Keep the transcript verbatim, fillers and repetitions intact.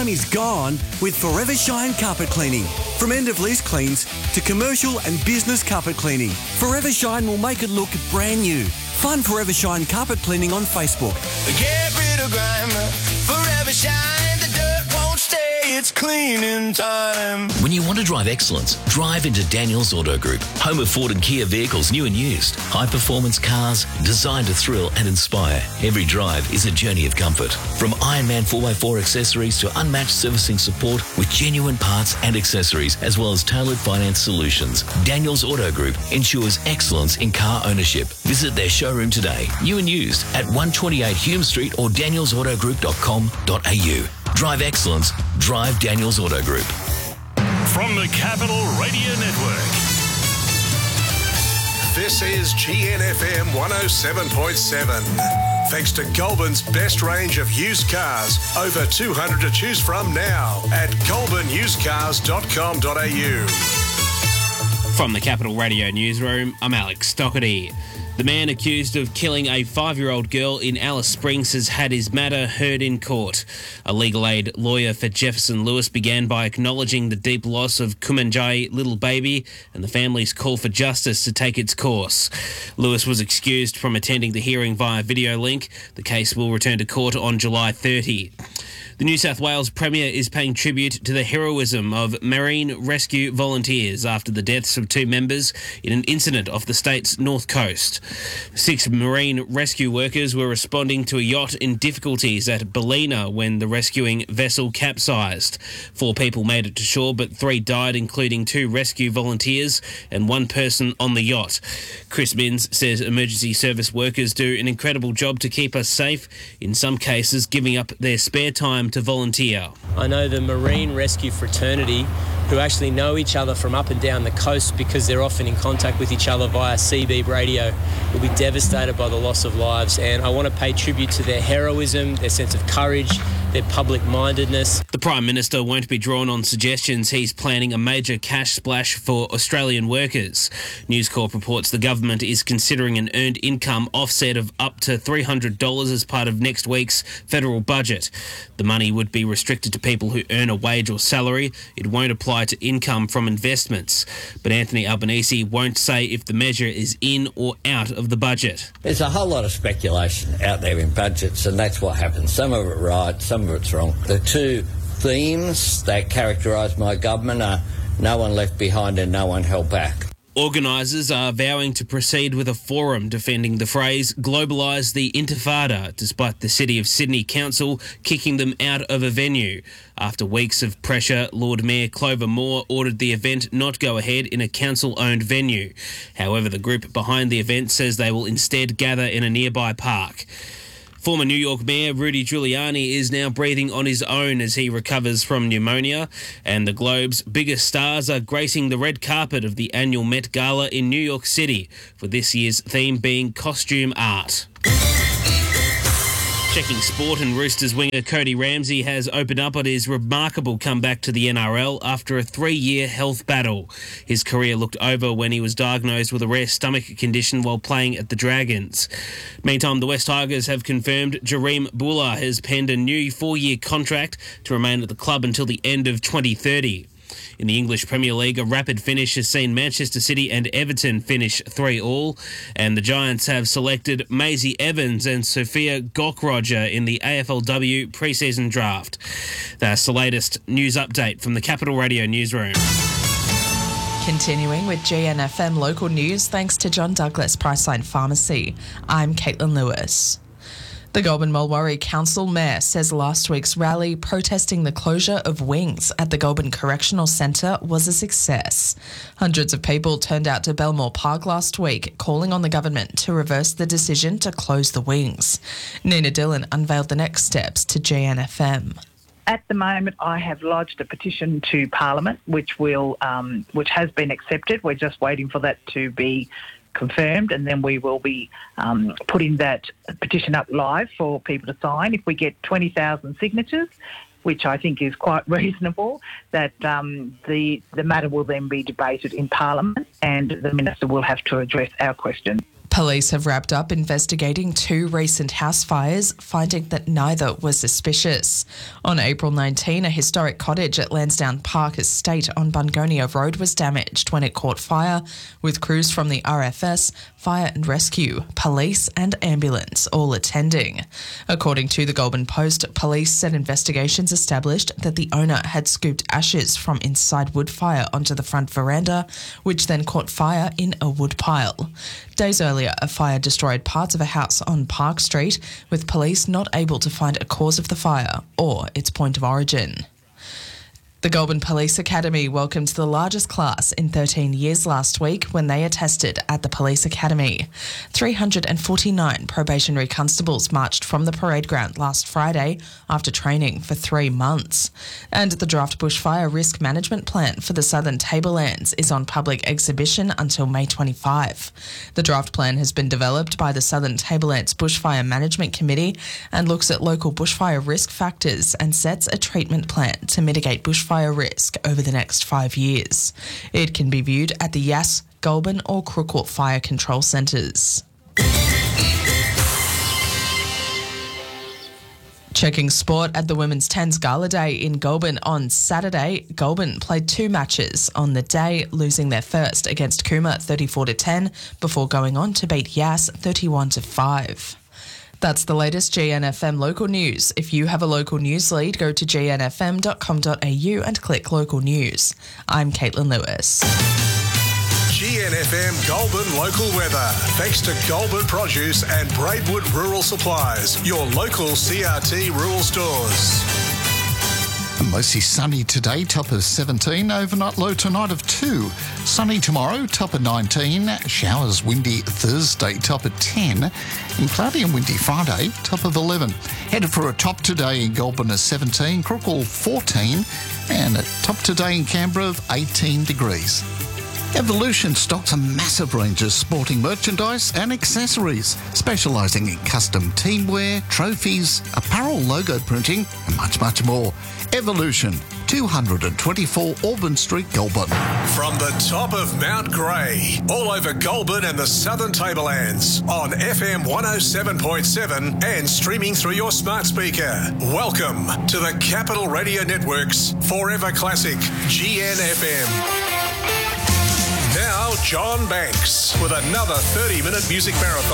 is gone with Forever Shine Carpet Cleaning. From end-of-lease cleans to commercial and business carpet cleaning, Forever Shine will make it look brand new. Find Forever Shine Carpet Cleaning on Facebook. Get rid of grime, Forever Shine, the dirt won't stay, it's cleaning time. When you want to drive excellence, drive into Daniels Auto Group, home of Ford and Kia vehicles, new and used. High-performance cars designed to thrill and inspire. Every drive is a journey of comfort. From Ironman four by four accessories to unmatched servicing support with genuine parts and accessories, as well as tailored finance solutions, Daniels Auto Group ensures excellence in car ownership. Visit their showroom today, new and used, at one twenty-eight Hume Street or daniels auto group dot com dot a u. Drive excellence. Drive Daniels Auto Group. From the Capital Radio Network. This is G N F M one oh seven point seven. Thanks to Goulburn's best range of used cars. Over two hundred to choose from now at goulburn used cars dot com dot a u. From the Capital Radio Newsroom, I'm Alex Doherty. The man accused of killing a five-year-old girl in Alice Springs has had his matter heard in court. A legal aid lawyer for Jefferson Lewis began by acknowledging the deep loss of Kumanjayi little baby and the family's call for justice to take its course. Lewis was excused from attending the hearing via video link. The case will return to court on July thirtieth. The New South Wales Premier is paying tribute to the heroism of marine rescue volunteers after the deaths of two members in an incident off the state's north coast. Six marine rescue workers were responding to a yacht in difficulties at Ballina when the rescuing vessel capsized. Four people made it to shore, but three died, including two rescue volunteers and one person on the yacht. Chris Minns says emergency service workers do an incredible job to keep us safe, in some cases giving up their spare time to volunteer. I know the Marine Rescue Fraternity, who actually know each other from up and down the coast because they're often in contact with each other via C B radio, will be devastated by the loss of lives, and I want to pay tribute to their heroism, their sense of courage, their public-mindedness. The Prime Minister won't be drawn on suggestions he's planning a major cash splash for Australian workers. News Corp reports the government is considering an earned income offset of up to three hundred dollars as part of next week's federal budget. The money would be restricted to people who earn a wage or salary. It won't apply to income from investments. But Anthony Albanese won't say if the measure is in or out of the budget. There's a whole lot of speculation out there in budgets, and that's what happens. Some of it right, some of it's wrong. The two themes that characterise my government are no one left behind and no one held back. Organisers are vowing to proceed with a forum defending the phrase globalise the intifada, despite the City of Sydney Council kicking them out of a venue. After weeks of pressure, Lord Mayor Clover Moore ordered the event not go ahead in a council-owned venue. However, the group behind the event says they will instead gather in a nearby park. Former New York Mayor Rudy Giuliani is now breathing on his own as he recovers from pneumonia, and the Globe's biggest stars are gracing the red carpet of the annual Met Gala in New York City, for this year's theme being costume art. Checking sport, and Roosters winger Cody Ramsey has opened up on his remarkable comeback to the N R L after a three-year health battle. His career looked over when he was diagnosed with a rare stomach condition while playing at the Dragons. Meantime, the West Tigers have confirmed Jareem Bula has penned a new four-year contract to remain at the club until the end of twenty thirty. In the English Premier League, a rapid finish has seen Manchester City and Everton finish three all, and the Giants have selected Maisie Evans and Sophia Gokroger in the A F L W pre-season draft. That's the latest news update from the Capital Radio Newsroom. Continuing with G N F M local news, thanks to John Douglas Priceline Pharmacy. I'm Caitlin Lewis. The Goulburn Mulwaree Council Mayor says last week's rally protesting the closure of wings at the Goulburn Correctional Centre was a success. Hundreds of people turned out to Belmore Park last week, calling on the government to reverse the decision to close the wings. Nina Dillon unveiled the next steps to G N F M. At the moment, I have lodged a petition to Parliament, which will, um, which has been accepted. We're just waiting for that to be confirmed, and then we will be um, putting that petition up live for people to sign. If we get twenty thousand signatures, which I think is quite reasonable, that um, the the matter will then be debated in Parliament, and the Minister will have to address our question. Police have wrapped up investigating two recent house fires, finding that neither was suspicious. On April nineteenth, a historic cottage at Lansdowne Park Estate on Bungonia Road was damaged when it caught fire, with crews from the R F S, Fire and Rescue, Police and ambulance all attending. According to the Goulburn Post, police said investigations established that the owner had scooped ashes from inside wood fire onto the front veranda, which then caught fire in a wood pile. Days earlier, a fire destroyed parts of a house on Park Street, with police not able to find a cause of the fire or its point of origin. The Goulburn Police Academy welcomed the largest class in thirteen years last week when they attested at the Police Academy. three hundred forty-nine probationary constables marched from the parade ground last Friday after training for three months. And the draft bushfire risk management plan for the Southern Tablelands is on public exhibition until May twenty-fifth. The draft plan has been developed by the Southern Tablelands Bushfire Management Committee and looks at local bushfire risk factors and sets a treatment plan to mitigate bushfire fire risk over the next five years. It can be viewed at the Yass, Goulburn or Crookwell Fire Control Centres. Checking sport at the Women's Tens Gala Day in Goulburn on Saturday. Goulburn played two matches on the day, losing their first against Cooma thirty-four to ten before going on to beat Yass thirty-one to five. That's the latest G N F M local news. If you have a local news lead, go to g n f m dot com dot a u and click local news. I'm Caitlin Lewis. G N F M Goulburn local weather. Thanks to Goulburn Produce and Braidwood Rural Supplies, your local C R T rural stores. Mostly sunny today, top of seventeen. Overnight low tonight of two. Sunny tomorrow, top of nineteen. Showers windy Thursday, top of ten. And cloudy and windy Friday, top of eleven. Headed for a top today in Goulburn of seventeen. Crookwell fourteen. And a top today in Canberra of eighteen degrees. Evolution stocks a massive range of sporting merchandise and accessories, specialising in custom teamwear, trophies, apparel logo printing and much, much more. Evolution, two twenty-four Auburn Street, Goulburn. From the top of Mount Grey, all over Goulburn and the Southern Tablelands, on F M one oh seven point seven and streaming through your smart speaker. Welcome to the Capital Radio Network's Forever Classic G N F M. Now, John Banks with another thirty-minute music marathon.